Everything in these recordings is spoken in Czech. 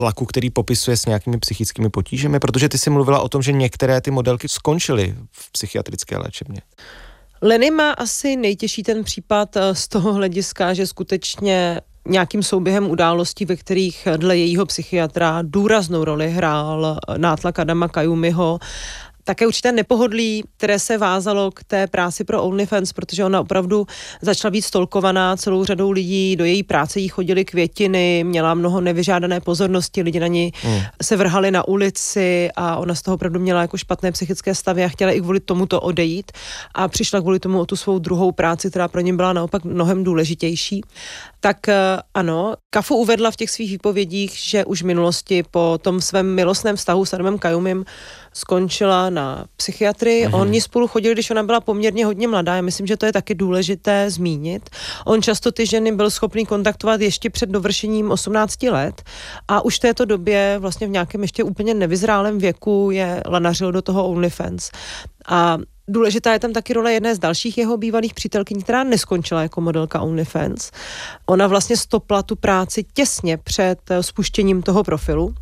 laku, který popisuje s nějakými psychickými potížemi? Protože ty jsi mluvila o tom, že některé ty modelky skončily v psychiatrické léčebně. Lenny má asi nejtěžší ten případ z toho hlediska, že skutečně nějakým souběhem událostí, ve kterých dle jejího psychiatra důraznou roli hrál nátlak Adama Kayumiho, také určité nepohodlí, které se vázalo k té práci pro OnlyFans, protože ona opravdu začala být stalkovaná celou řadou lidí, do její práce jí chodily květiny, měla mnoho nevyžádané pozornosti, lidi na ní se vrhali na ulici a ona z toho opravdu měla jako špatné psychické stavy a chtěla i kvůli tomuto odejít a přišla kvůli tomu o tu svou druhou práci, která pro ní byla naopak mnohem důležitější. Tak ano, Kafu uvedla v těch svých výpovědích, že už v minulosti po tom svém milostném vztahu s Adamem Kayumim skončila na psychiatrii. Oni spolu chodili, když ona byla poměrně hodně mladá. Já myslím, že to je taky důležité zmínit. On často ty ženy byl schopný kontaktovat ještě před dovršením 18 let a už v této době vlastně v nějakém ještě úplně nevyzrálém věku je lanařil do toho OnlyFans. A důležitá je tam taky role jedné z dalších jeho bývalých přítelkyní, která neskončila jako modelka OnlyFans. Ona vlastně stopla tu práci těsně před spuštěním toho profilu.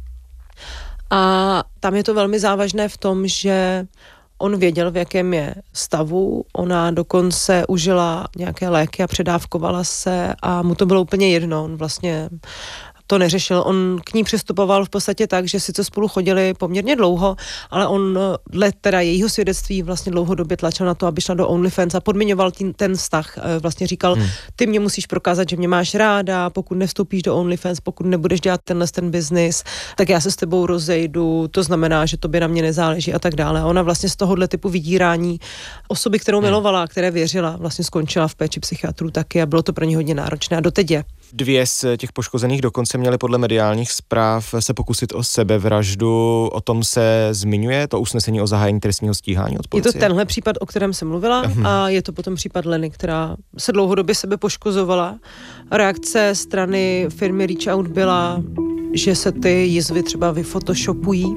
A tam je to velmi závažné v tom, že on věděl, v jakém je stavu, ona dokonce užila nějaké léky a předávkovala se a mu to bylo úplně jedno, on vlastně to neřešil. On k ní přistupoval v podstatě tak, že sice spolu chodili poměrně dlouho, ale on dle teda jejího svědectví vlastně dlouhodobě tlačil na to, aby šla do OnlyFans a podmiňoval ten vztah. Vlastně říkal, ty mě musíš prokázat, že mě máš ráda, pokud nevstoupíš do OnlyFans, pokud nebudeš dělat ten biznis, tak já se s tebou rozejdu, to znamená, že tobě na mě nezáleží a tak dále. A ona vlastně z tohohle typu vydírání osoby, kterou milovala, které věřila, vlastně skončila v péči psychiatrů taky a bylo to pro ní hodně náročné a doteď je. 2 z těch poškozených dokonce měly podle mediálních zpráv se pokusit o sebevraždu. O tom se zmiňuje to usnesení o zahájení trestního stíhání od policie? Je to tenhle případ, o kterém jsem mluvila a je to potom případ Lenny, která se dlouhodobě sebe poškozovala. Reakce strany firmy Reach Out byla, že se ty jizvy třeba vyphotoshopují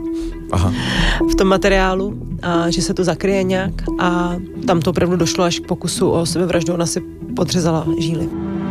v tom materiálu a že se to zakryje nějak a tam to opravdu došlo až k pokusu o sebevraždu. Ona si podřezala žíly.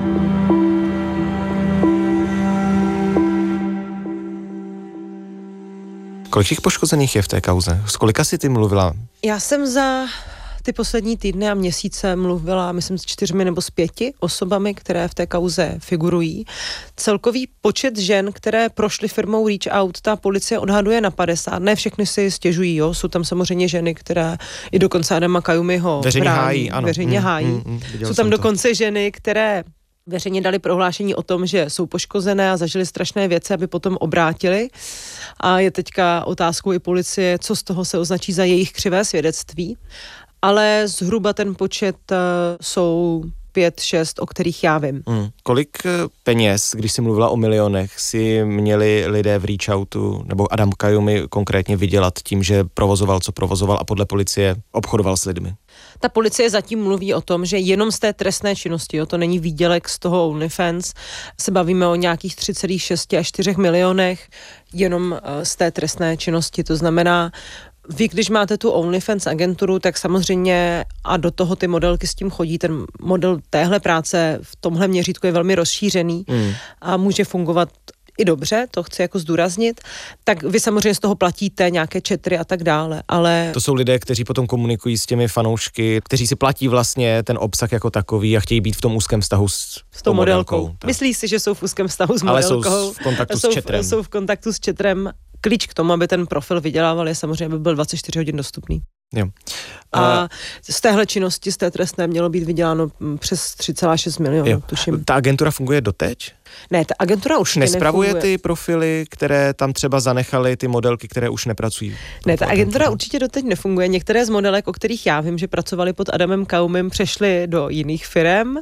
Kolik těch poškozených je v té kauze? S kolika jsi ty mluvila? Já jsem za ty poslední týdny a měsíce mluvila, myslím, s 4 nebo s 5 osobami, které v té kauze figurují. Celkový počet žen, které prošly firmou Reach Out, ta policie odhaduje na 50. Ne všechny si stěžují, jo. Jsou tam samozřejmě ženy, které i dokonce Adama Kayumiho veřejně hájí. Jsou tam dokonce ženy, které veřejně dali prohlášení o tom, že jsou poškozené a zažili strašné věci, aby potom obrátili. A je teďka otázkou i policie, co z toho se označí za jejich křivé svědectví. Ale zhruba ten počet jsou 5-6, o kterých já vím. Kolik peněz, když jsi mluvila o milionech, si měli lidé v Reach Outu, nebo Adam Kayumi konkrétně vydělat tím, že provozoval, co provozoval a podle policie obchodoval s lidmi? Ta policie zatím mluví o tom, že jenom z té trestné činnosti, jo, to není výdělek z toho OnlyFans, se bavíme o nějakých 3,6 až 4 milionech jenom z té trestné činnosti. To znamená, vy, když máte tu OnlyFans agenturu, tak samozřejmě a do toho ty modelky s tím chodí, ten model téhle práce v tomhle měřítku je velmi rozšířený a může fungovat i dobře, to chci jako zdůraznit, tak vy samozřejmě z toho platíte nějaké četry a tak dále, ale... To jsou lidé, kteří potom komunikují s těmi fanoušky, kteří si platí vlastně ten obsah jako takový a chtějí být v tom úzkém vztahu s tou modelkou. Myslí si, že jsou v úzkém vztahu s modelkou. Ale jsou v kontaktu s četrem. Jsou v kontaktu s četrem. Klíč k tomu, aby ten profil vydělával, je samozřejmě, aby byl 24 hodin dostupný. Jo. A z téhle činnosti, z té trestné, mělo být vyděláno přes 3,6 milionů, tuším. Ta agentura funguje doteď? Ne, ta agentura už nespravuje ty profily, které tam třeba zanechaly ty modelky, které už nepracují? Ne, ta agentura určitě doteď nefunguje. Některé z modelek, o kterých já vím, že pracovali pod Adamem Kayumim, přešly do jiných firem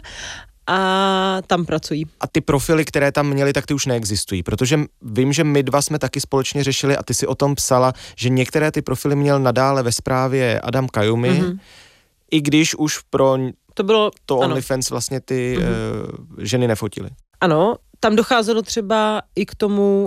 a tam pracují. A ty profily, které tam měly, tak ty už neexistují, protože vím, že my dva jsme taky společně řešili a ty si o tom psala, že některé ty profily měl nadále ve správě Adam Kayumi, i když už pro to OnlyFans vlastně ty ženy nefotily. Ano, tam docházelo třeba i k tomu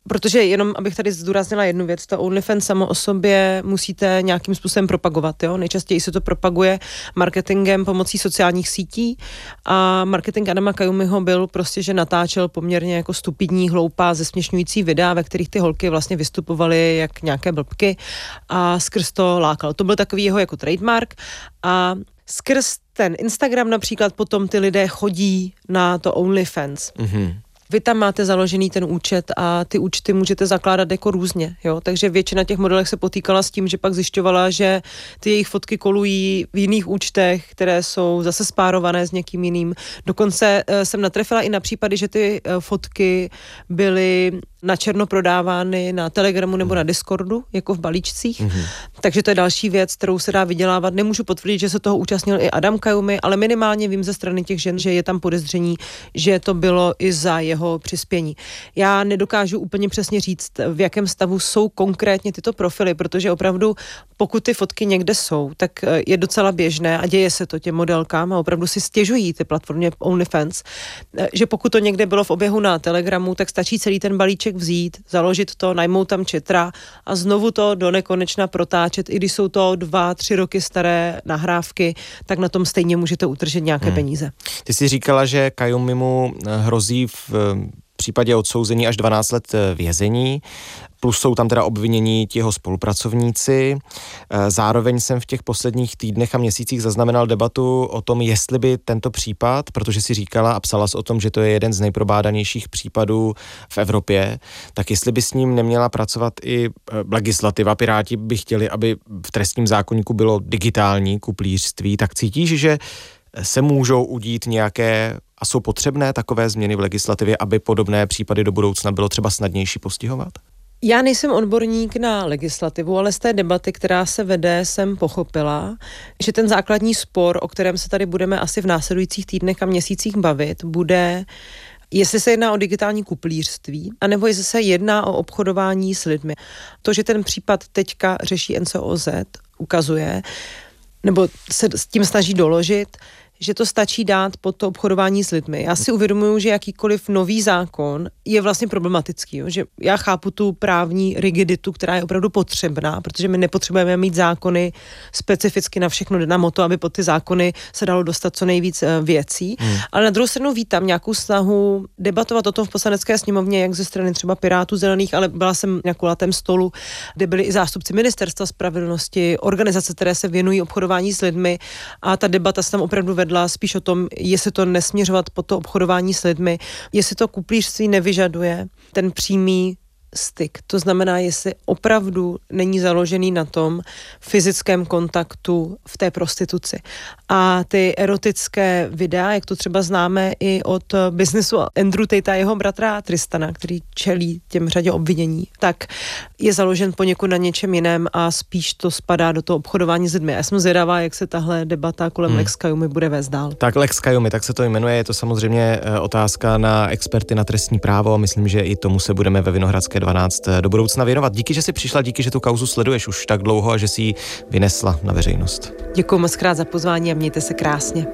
Protože jenom, abych tady zdůraznila jednu věc, to OnlyFans samo o sobě musíte nějakým způsobem propagovat, jo? Nejčastěji se to propaguje marketingem pomocí sociálních sítí a marketing Adama Kayumiho byl prostě, že natáčel poměrně jako stupidní, hloupá, zesměšňující videa, ve kterých ty holky vlastně vystupovaly jak nějaké blbky a skrz to lákal. To byl takový jeho jako trademark a skrz ten Instagram například potom ty lidé chodí na to OnlyFans. Mm-hmm. Vy tam máte založený ten účet a ty účty můžete zakládat jako různě, jo, takže většina těch modelek se potýkala s tím, že pak zjišťovala, že ty jejich fotky kolují v jiných účtech, které jsou zase spárované s někým jiným. Dokonce jsem natrefila i na případy, že ty fotky byly na černo prodávány na Telegramu nebo na Discordu, jako v balíčcích. Mm-hmm. Takže to je další věc, kterou se dá vydělávat. Nemůžu potvrdit, že se toho účastnil i Adam Kayumi, ale minimálně vím ze strany těch žen, že je tam podezření, že to bylo i za jeho přispění. Já nedokážu úplně přesně říct, v jakém stavu jsou konkrétně tyto profily, protože opravdu, pokud ty fotky někde jsou, tak je docela běžné a děje se to těm modelkám a opravdu si stěžují ty platformy OnlyFans, že pokud to někde bylo v oběhu na Telegramu, tak stačí celý ten balíček vzít, založit to, najmout tam četra a znovu to do nekonečna protáčet, i když jsou to 2-3 roky staré nahrávky, tak na tom stejně můžete utržet nějaké peníze. Ty jsi říkala, že Kayumimu hrozí v případě odsouzení až 12 let vězení, plus jsou tam teda obvinění ti jeho spolupracovníci. Zároveň jsem v těch posledních týdnech a měsících zaznamenal debatu o tom, jestli by tento případ, protože si říkala a psala o tom, že to je jeden z nejprobádanějších případů v Evropě, tak jestli by s ním neměla pracovat i legislativa. Piráti by chtěli, aby v trestním zákoníku bylo digitální kuplířství, tak cítíš, že se můžou udít nějaké a jsou potřebné takové změny v legislativě, aby podobné případy do budoucna bylo třeba snadnější postihovat? Já nejsem odborník na legislativu, ale z té debaty, která se vede, jsem pochopila, že ten základní spor, o kterém se tady budeme asi v následujících týdnech a měsících bavit, bude, jestli se jedná o digitální kuplířství, anebo jestli se jedná o obchodování s lidmi. To, že ten případ teďka řeší NCOZ, ukazuje, nebo se s tím snaží doložit, že to stačí dát pod to obchodování s lidmi. Já si uvědomuji, že jakýkoliv nový zákon je vlastně problematický. Jo? Že já chápu tu právní rigiditu, která je opravdu potřebná, protože my nepotřebujeme mít zákony specificky na všechno, na moto, aby pod ty zákony se dalo dostat co nejvíc věcí. Ale na druhou stranu vítám nějakou snahu debatovat o tom v Poslanecké sněmovně, jak ze strany třeba Pirátů, Zelených, ale byla jsem na kulatém stolu, kde byli i zástupci Ministerstva spravedlnosti, organizace, které se věnují obchodování s lidmi a ta debata se tam opravdu vedla spíš o tom, jestli to nesměřovat po to obchodování s lidmi, jestli to kuplířství nevyžaduje ten přímý styk. To znamená, jestli opravdu není založený na tom fyzickém kontaktu v té prostituci. A ty erotické videa, jak to třeba známe i od biznesu Andrew Tate a jeho bratra Tristana, který čelí těm řadě obvinění, tak je založen poněkud na něčem jiném a spíš to spadá do toho obchodování s lidmi. Já jsem zvědavá, jak se tahle debata kolem Lex Kayumi bude vést dál. Tak Lex Kayumi, tak se to jmenuje, je to samozřejmě otázka na experty na trestní právo a myslím, že i tomu se budeme ve Vinohradské 12 do budoucna věnovat. Díky, že jsi přišla, díky, že tu kauzu sleduješ už tak dlouho a že jsi ji vynesla na veřejnost. Děkuji moc krát za pozvání a mějte se krásně.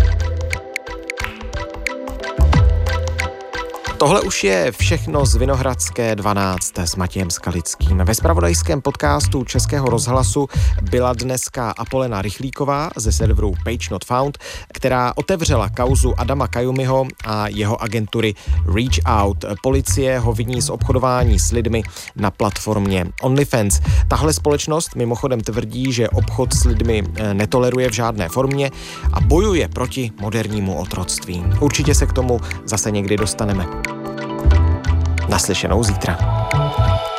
Tohle už je všechno z Vinohradské 12 s Matějem Skalickým. Ve zpravodajském podcastu Českého rozhlasu byla dneska Apolena Rychlíková ze serveru Page Not Found, která otevřela kauzu Adama Kayumiho a jeho agentury Reach Out. Policie ho viní z obchodování s lidmi na platformě OnlyFans. Tahle společnost mimochodem tvrdí, že obchod s lidmi netoleruje v žádné formě a bojuje proti modernímu otroctví. Určitě se k tomu zase někdy dostaneme. Naslyšenou zítra.